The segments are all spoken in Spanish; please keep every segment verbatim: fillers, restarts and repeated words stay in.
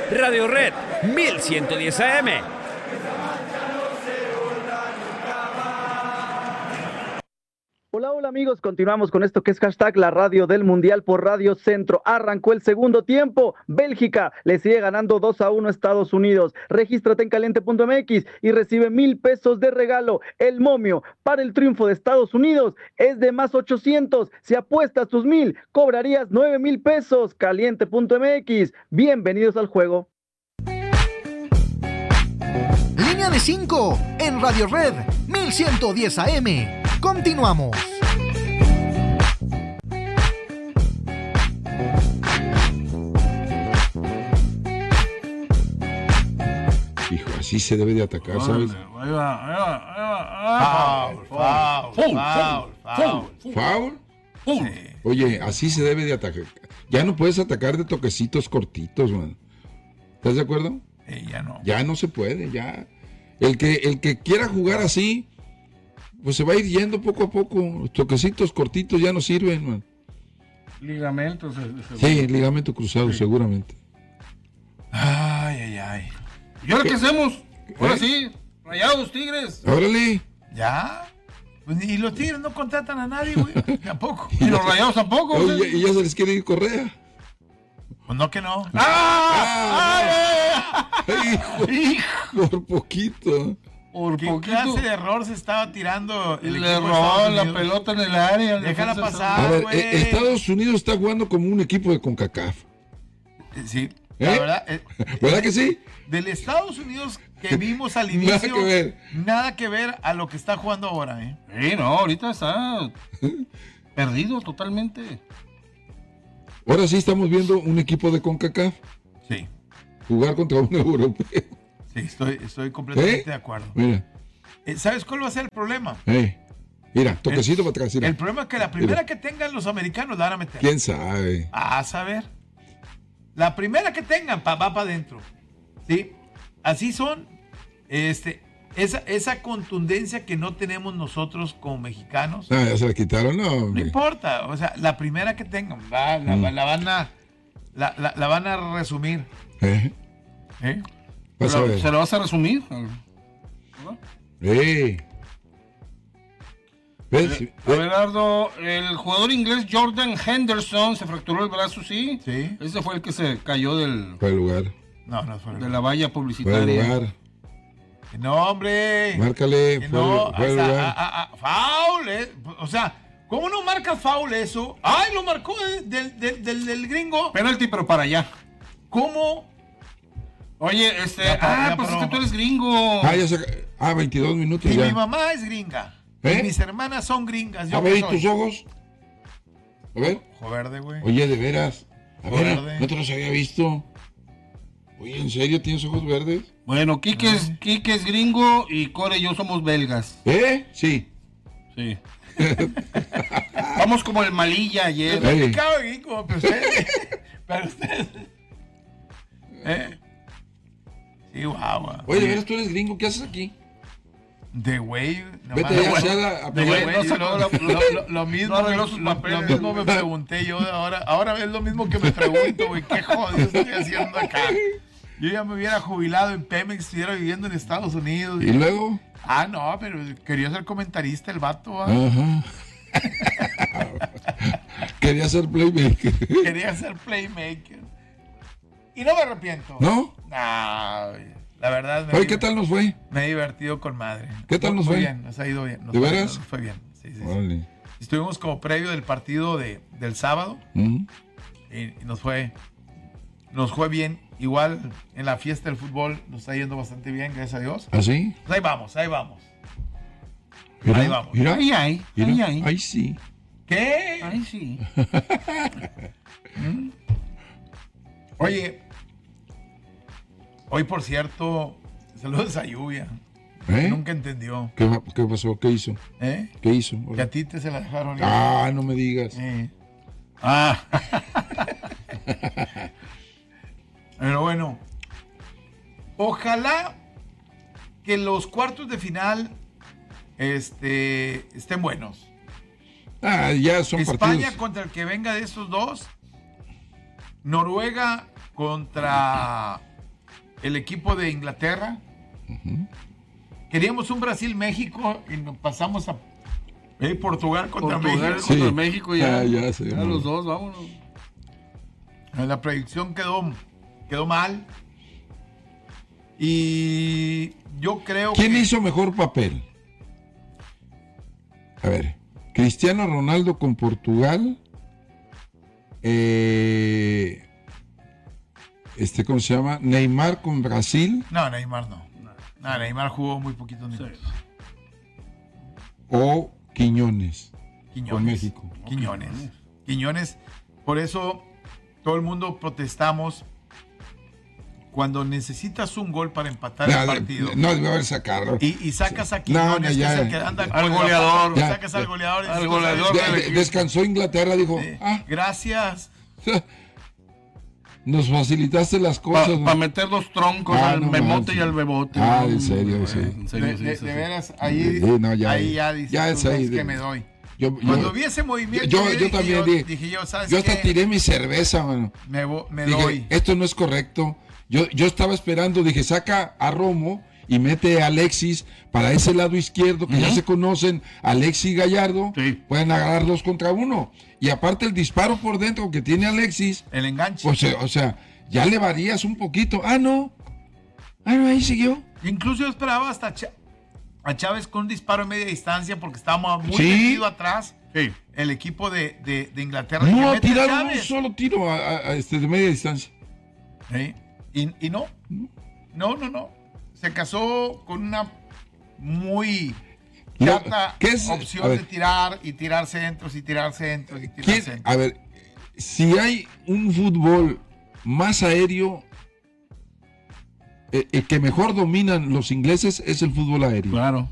Radio Red mil ciento diez A M. Hola, hola amigos, continuamos con esto que es hashtag la radio del Mundial por Radio Centro. Arrancó el segundo tiempo, Bélgica le sigue ganando dos a uno a Estados Unidos. Regístrate en caliente punto m x y recibe mil pesos de regalo. El momio para el triunfo de Estados Unidos es de más ochocientos. Si apuestas tus mil, cobrarías nueve mil pesos. caliente punto m x, bienvenidos al juego. Línea de cinco en Radio Red mil ciento diez A M. Continuamos. Hijo, así se debe de atacar, ¿sabes? Ahí va, ahí va, ahí va. Foul, foul, foul, foul, ¿Foul? foul. Sí. Oye, así se debe de atacar. Ya no puedes atacar de toquecitos cortitos, man. ¿Estás de acuerdo? Eh, ya no. Ya no se puede, ya. El que, el que quiera jugar así, pues se va a ir yendo poco a poco. Los toquecitos cortitos ya no sirven, man. Ligamentos. Sí, ligamento cruzado, sí. Seguramente. Ay, ay, ay. ¿Y ahora qué, qué hacemos? Ahora ¿Eh? sí, Rayados, Tigres. Órale. ¿Ya? Pues, y los Tigres no contratan a nadie, güey. Tampoco. Y los Rayados tampoco. Oye, y ya se les quiere ir Correa. Pues no que no. ¡Ah! ¡Ah! ¡Ay, hijo! Por poquito. Por ¿Qué poquito. Clase de error se estaba tirando? El Le robó la pelota en el área. Déjala pasar, güey. Eh, Estados Unidos está jugando como un equipo de CONCACAF. Sí, ¿Eh? la verdad. Eh, ¿Verdad que sí? Del Estados Unidos que vimos al inicio, nada que ver. Nada que ver a lo que está jugando ahora, ¿eh? Sí, no, ahorita está perdido totalmente. Ahora sí estamos viendo un equipo de CONCACAF. Sí. Jugar contra un europeo. Sí, estoy, estoy completamente ¿Eh? de acuerdo. Mira. ¿Sabes cuál va a ser el problema? ¿Eh? Mira, toquecito para atrás. Mira. El problema es que la primera mira. que tengan los americanos la van a meter. ¿Quién sabe? A saber. La primera que tengan pa, va para adentro. ¿Sí? Así son. Este, esa, esa contundencia que no tenemos nosotros como mexicanos. Ah, ya se la quitaron, no. Hombre. No importa. O sea, la primera que tengan, va, la, mm. la van a la, la, la van a resumir. ¿Eh? ¿Eh? Pero, ¿se lo vas a resumir? ¡Eh! ¿Ves? Eh, Abelardo, el jugador inglés Jordan Henderson se fracturó el brazo, ¿sí? Sí. Ese fue el que se cayó del... Fue el lugar. No, no fue el lugar. De la valla publicitaria. Fue el lugar. No, hombre. Márcale. Fue, no, fue el sea, lugar. A, a, a, foul, eh. O sea, ¿cómo no marca foul eso? ¡Ay, lo marcó del, del, del, del, del gringo! Penalti, pero para allá. ¿Cómo? Oye, este... Ya, ah, ya, pues pero, es que tú eres gringo. Ah, ya se... Ah, veintidós minutos y ya. Mi mamá es gringa. ¿Eh? Y mis hermanas son gringas. Yo a ver, ¿y soy? tus ojos? A ver. Ojo verde, güey. Oye, de veras. A Ojo ver, verde. no te los había visto. Oye, ¿en serio tienes ojos verdes? Bueno, Quique es, Quique es gringo y Core y yo somos belgas. ¿Eh? Sí. Sí. Vamos como el Malilla ayer. Yo estoy picado de gringo, pero ustedes... pero ustedes... ¿Eh? Sí, guau, guau. Oye, de veras, tú eres gringo. ¿Qué haces aquí? De güey, vete de a güey, a, a de güey, no, lo, lo, lo, lo mismo, no me, lo, lo mismo me pregunté yo ahora, ahora es lo mismo que me pregunto, güey, qué jodido estoy haciendo acá. Yo ya me hubiera jubilado en Pemex, estuviera viviendo en Estados Unidos. ¿Y, ¿Y luego? Ah, no, pero quería ser comentarista el vato. ¿eh? Ajá. Quería ser playmaker. Quería ser playmaker. Y no me arrepiento. ¿No? No, la verdad. Me Oye, ¿qué tal nos fue? Me he divertido con madre. ¿Qué tal nos fue? fue? Bien, nos ha ido bien. Nos ¿De fue, veras? Nos fue bien. Sí, sí, vale. sí. Estuvimos como previo del partido de, del sábado. Uh-huh. Y, y nos fue nos fue bien. Igual en la fiesta del fútbol nos está yendo bastante bien, gracias a Dios. ¿Ah, sí? Pues ahí vamos, ahí vamos. Mira, ahí vamos. Mira, ahí, ahí, mira, ahí, ahí. Ahí sí. ¿Qué? Ahí sí. ¿Mm? Oye, hoy por cierto, saludos a Lluvia. ¿Eh? Nunca entendió. ¿Qué, ¿Qué pasó? ¿Qué hizo? ¿Eh? ¿Qué hizo? Hola. Que a ti te se la dejaron. Ah, no me digas. Eh. Ah. Pero bueno, ojalá que los cuartos de final este, estén buenos. Ah, ya son España partidos. contra el que venga de esos dos. Noruega contra el equipo de Inglaterra. Uh-huh. Queríamos un Brasil-México y nos pasamos a eh, Portugal contra Portugal México. contra Sí. México ya. Ya, ya, sí, ya no. los dos, vámonos. La predicción quedó, quedó mal. Y yo creo ¿Quién que... hizo mejor papel? A ver, Cristiano Ronaldo con Portugal. Eh, este, ¿cómo se llama? Neymar con Brasil. No, Neymar no. No, Neymar jugó muy poquitos minutos. Sí. O Quiñones, Quiñones. con México. Quiñones. Quiñones. Por eso todo el mundo protestamos cuando necesitas un gol para empatar No, el partido. no, debe haber sacado. Y, y sacas a No, Quiñones, no, que ya, es el que ya. anda Al con la goleador. pata, y Ya, sacas ya. al goleador. y Al dices, goleador. ¿sabes De- qué? de- descansó Inglaterra, dijo, Eh, ah, Gracias. nos facilitaste las cosas. Para ¿no? meter dos troncos Ah, al no memote manches. y al bebote. Ah, ¿no? en serio, sí. En serio, De, sí, de- sí, de sí. veras, ahí, Sí, no, ya, ahí ya dices, ya tú es sabes ahí, que de- me doy. Yo, yo- Cuando vi ese movimiento, yo- yo dije también yo, dije- dije yo, ¿sabes yo hasta qué? tiré mi cerveza, mano. Me, vo- me Dije, doy. esto no es correcto. Yo, yo estaba esperando, dije, saca a Romo y mete a Alexis para ese lado izquierdo, que ya Ujú. se conocen, Alexis y Gallardo, Sí. pueden agarrar dos contra uno. Y aparte el disparo por dentro que tiene Alexis, El enganche. pues, eh, o sea, ya le varías un poquito. Ah, no. Ah, no, ahí siguió. Incluso yo esperaba hasta Cha- a Chávez con un disparo en media distancia porque estábamos muy Sí. metido atrás. Sí. El equipo de, de, de Inglaterra. Dije, No, "Mete a tiraron un Chávez". solo tiro a, a- a este, de media distancia. ¿Sí? Y, y no. No, no, no. Se casó con una muy No, chata ¿qué es? A opción ver. de tirar y tirar centros y tirar centros y tirar ¿Quién- centros. a ver, si hay un fútbol más aéreo, eh, eh, que mejor dominan los ingleses, es el fútbol aéreo. Claro.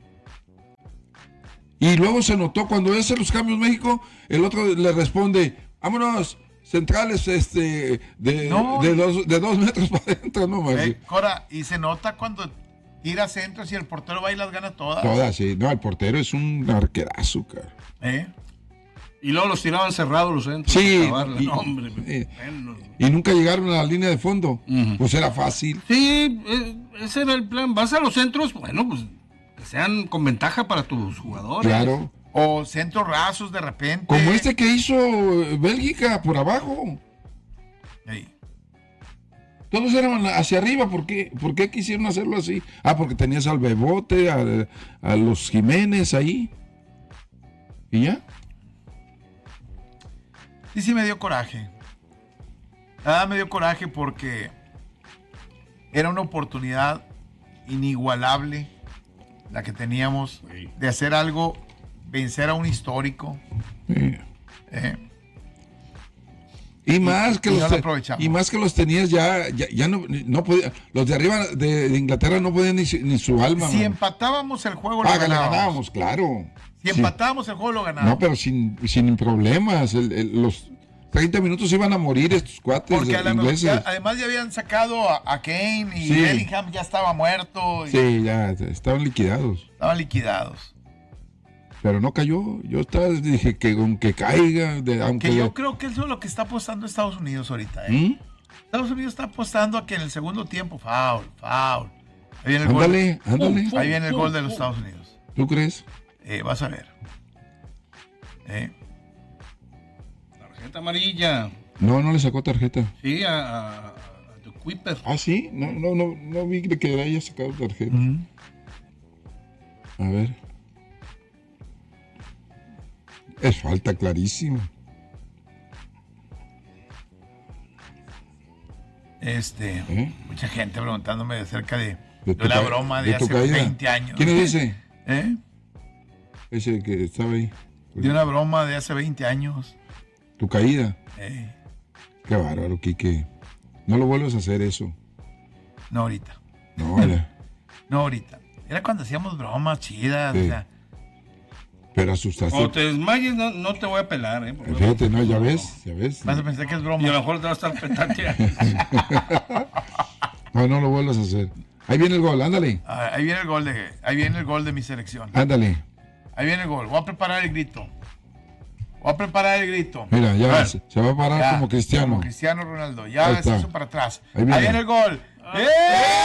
Y luego se notó cuando hace los cambios México, el otro le responde, vámonos, centrales este de, No. de, dos, de dos metros para adentro, no más. Eh, Cora, y se nota cuando tira centros y el portero va y las gana todas. Todas, sí. No, el portero es un arquerazo, cara. ¿Eh? Y luego los tiraban cerrados los centros. Sí, para acabarla. y- No, hombre, eh. bueno. Y nunca llegaron a la línea de fondo. Ujú. Pues era fácil. Sí, eh, ese era el plan. Vas a los centros, bueno, pues que sean con ventaja para tus jugadores. Claro. O centros rasos de repente. Como este que hizo eh, Bélgica por abajo. Ey. Todos eran hacia arriba. ¿Por qué? ¿Por qué quisieron hacerlo así? Ah, porque tenías al Bebote, a, a los Jiménez ahí. ¿Y ya? Sí, sí me dio coraje. Nada me dio coraje porque era una oportunidad inigualable la que teníamos Sí. de hacer algo, vencer a un histórico. Sí. ¿eh? Y más que y no los lo te- aprovechamos. y más que los tenías ya, ya, ya no, no podía, los de arriba de, de Inglaterra no podían ni, su- ni su alma. Si man. empatábamos el juego, lo Ah, que le ganábamos. ganábamos, claro. Si Sí. empatábamos el juego, lo ganábamos. No, pero sin, sin problemas. El- el- los treinta minutos iban a morir estos cuates Porque a la- ingleses. ya- además ya habían sacado a, a Kane y Sí. Bellingham ya estaba muerto y Sí, ya estaban liquidados. estaban liquidados. Pero no cayó. Yo estaba, dije que aunque caiga, de, aunque. Que yo creo que eso es lo que está apostando Estados Unidos ahorita. ¿eh? ¿Mm? Estados Unidos está apostando a que en el segundo tiempo, foul, foul. Ahí viene el gol. Ándale, ándale. Ahí viene el gol de los Estados Unidos. ¿Tú crees? Eh, vas a ver. Eh, Tarjeta amarilla. No, no le sacó tarjeta. Sí, a, a, a The Kuiper. Ah, sí. No, no, no, no vi que haya sacado tarjeta. A ver. Es falta clarísima. Este, ¿Eh? mucha gente preguntándome acerca de, De de tu una ca- broma de, de tu hace caída. veinte años. ¿Quién es ese? ¿Eh? Ese que estaba ahí. De una broma de hace veinte años. Tu caída. Eh, Qué bárbaro, Quique. No lo vuelvas a hacer eso. no ahorita. No, vale. No ahorita. Era cuando hacíamos bromas chidas. Sí. O sea, Pero asustaste. Cuando te desmayes, no, no te voy a pelar, ¿eh? Porque- Fíjate, no, ya ves, ya ves. vas a pensar que es Y a broma. lo mejor te vas a estar petando. No, no lo vuelvas a hacer. Ahí viene el gol, ándale. Ah, ahí viene el gol de, ahí viene el gol de mi selección. Ándale. Ahí viene el gol. Voy a preparar el grito. Voy a preparar el grito. Mira, ya A ver. se, se va a parar Ya, como Cristiano. Como Cristiano Ronaldo. Ya Ahí se está. hizo para atrás. Ahí Ahí viene. viene, el gol. ¡Eh!